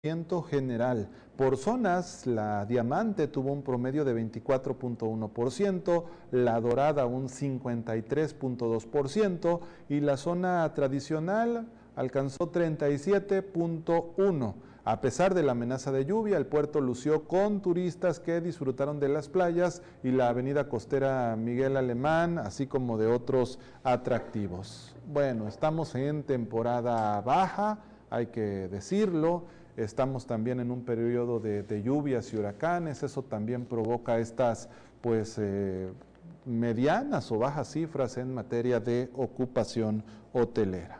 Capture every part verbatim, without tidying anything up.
general. Por zonas, la Diamante tuvo un promedio de veinticuatro punto uno por ciento, la Dorada un cincuenta y tres punto dos por ciento y la zona tradicional alcanzó treinta y siete punto uno por ciento. A pesar de la amenaza de lluvia, el puerto lució con turistas que disfrutaron de las playas y la avenida costera Miguel Alemán, así como de otros atractivos. Bueno, estamos en temporada baja, hay que decirlo. Estamos también en un periodo de, de lluvias y huracanes, eso también provoca estas pues eh, medianas o bajas cifras en materia de ocupación hotelera.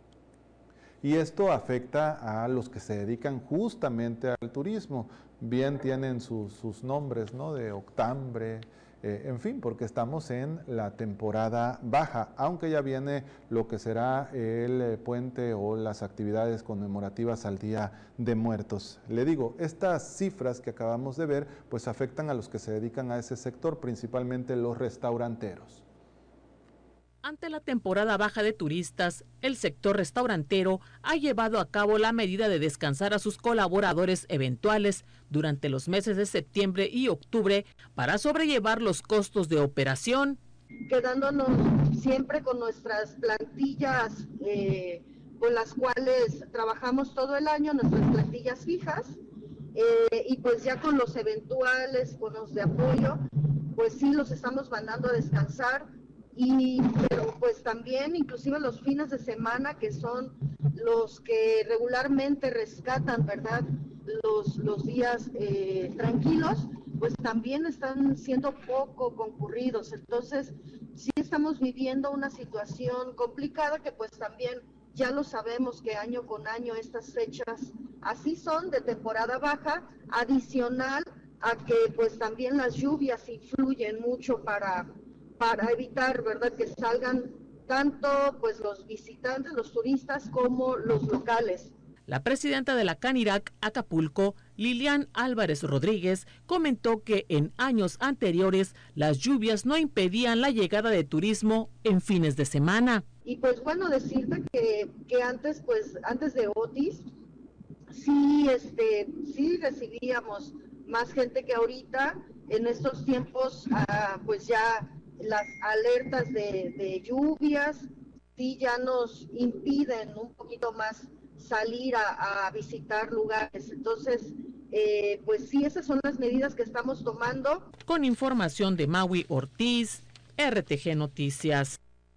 Y esto afecta a los que se dedican justamente al turismo, bien tienen sus, sus nombres, ¿no? De octambre, eh, en fin, porque estamos en la temporada baja, aunque ya viene lo que será el eh, puente o las actividades conmemorativas al Día de Muertos. Le digo, estas cifras que acabamos de ver, pues afectan a los que se dedican a ese sector, principalmente los restauranteros. Ante la temporada baja de turistas, el sector restaurantero ha llevado a cabo la medida de descansar a sus colaboradores eventuales durante los meses de septiembre y octubre para sobrellevar los costos de operación. Quedándonos siempre con nuestras plantillas eh, con las cuales trabajamos todo el año, nuestras plantillas fijas, eh, y pues ya con los eventuales, con los de apoyo, pues sí los estamos mandando a descansar. Y pero pues también inclusive los fines de semana, que son los que regularmente rescatan, ¿verdad?, los, los días eh, tranquilos, pues también están siendo poco concurridos. Entonces sí estamos viviendo una situación complicada que pues también ya lo sabemos que año con año estas fechas así son, de temporada baja, adicional a que pues también las lluvias influyen mucho para para evitar, ¿verdad?, que salgan tanto pues los visitantes, los turistas, como los locales. La presidenta de la Canirac Acapulco, Lilian Álvarez Rodríguez, comentó que en años anteriores las lluvias no impedían la llegada de turismo en fines de semana. Y pues bueno, decirte que, que antes, pues antes de Otis, sí, este, sí recibíamos más gente que ahorita. En estos tiempos, ah, pues ya las alertas de, de lluvias sí ya nos impiden un poquito más salir a, a visitar lugares. Entonces, eh, pues sí, esas son las medidas que estamos tomando. Con información de Maui Ortiz, R T G Noticias.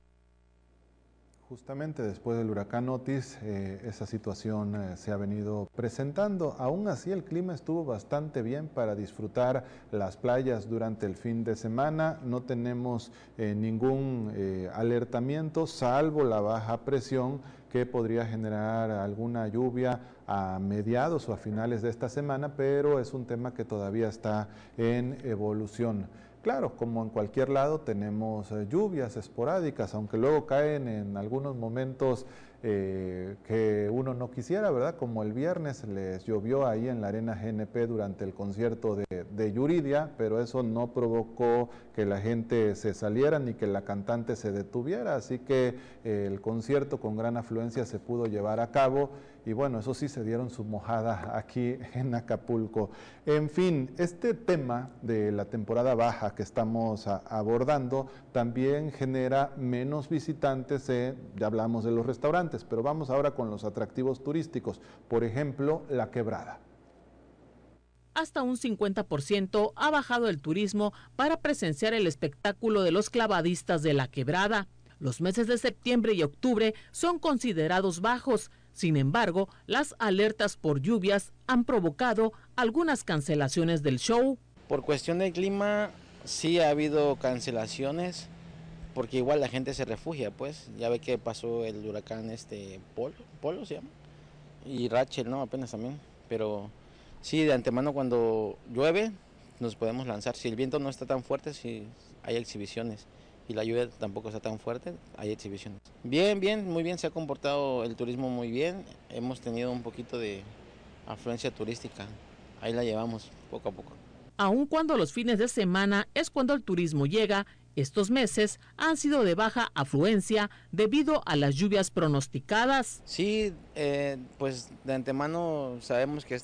Justamente después del huracán Otis, eh, esa situación eh, se ha venido presentando. Aún así, el clima estuvo bastante bien para disfrutar las playas durante el fin de semana. No tenemos eh, ningún eh, alertamiento, salvo la baja presión que podría generar alguna lluvia a mediados o a finales de esta semana, pero es un tema que todavía está en evolución. Claro, como en cualquier lado tenemos eh, lluvias esporádicas, aunque luego caen en algunos momentos eh, que uno no quisiera, ¿verdad? Como el viernes les llovió ahí en la Arena G N P durante el concierto de, de Yuridia, pero eso no provocó que la gente se saliera ni que la cantante se detuviera, así que eh, el concierto con gran afluencia se pudo llevar a cabo. Y bueno, eso sí, se dieron su mojada aquí en Acapulco. En fin, este tema de la temporada baja que estamos a, abordando también genera menos visitantes, eh, ya hablamos de los restaurantes, pero vamos ahora con los atractivos turísticos. Por ejemplo, La Quebrada. Hasta un cincuenta por ciento ha bajado el turismo para presenciar el espectáculo de los clavadistas de La Quebrada. Los meses de septiembre y octubre son considerados bajos. Sin embargo, las alertas por lluvias han provocado algunas cancelaciones del show. Por cuestión del clima, sí ha habido cancelaciones, porque igual la gente se refugia, pues. Ya ve que pasó el huracán este Polo, Polo se llama, y Rachel, ¿no? Apenas también. Pero sí, de antemano cuando llueve nos podemos lanzar. Si el viento no está tan fuerte, sí hay exhibiciones. Y la lluvia tampoco está tan fuerte, hay exhibiciones. Bien, bien, muy bien, se ha comportado el turismo muy bien. Hemos tenido un poquito de afluencia turística, ahí la llevamos poco a poco. Aun cuando los fines de semana es cuando el turismo llega, Estos meses han sido de baja afluencia debido a las lluvias pronosticadas. Sí, eh, pues de antemano sabemos que